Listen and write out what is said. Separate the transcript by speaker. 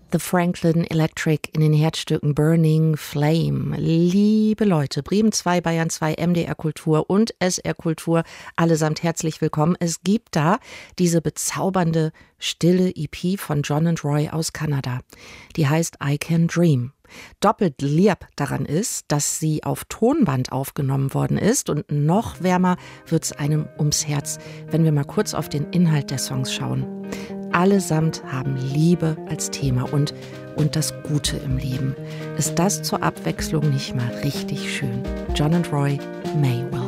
Speaker 1: The Franklin Electric in den Herzstücken Burning Flame. Liebe Leute, Bremen 2, Bayern 2, MDR Kultur und SR Kultur, allesamt herzlich willkommen. Es gibt da diese bezaubernde, stille EP von John und Roy aus Kanada. Die heißt I Can Dream. Doppelt lieb daran ist, dass sie auf Tonband aufgenommen worden ist und noch wärmer wird's einem ums Herz, wenn wir mal kurz auf den Inhalt der Songs schauen. Allesamt haben Liebe als Thema und das Gute im Leben. Ist das zur Abwechslung nicht mal richtig schön? John und Roy, May Well.